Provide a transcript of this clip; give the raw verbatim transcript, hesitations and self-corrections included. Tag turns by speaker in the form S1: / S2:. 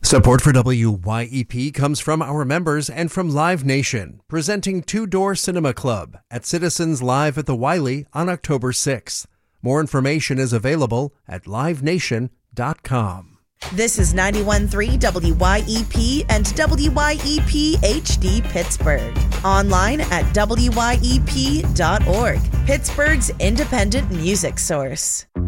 S1: Support for W Y E P comes from our members and from Live Nation, presenting Two Door Cinema Club at Citizens Live at the Wiley on October sixth. More information is available at live nation dot com.
S2: This is ninety-one point three W Y E P and W Y E P H D Pittsburgh. Online at W Y E P dot org, Pittsburgh's independent music source.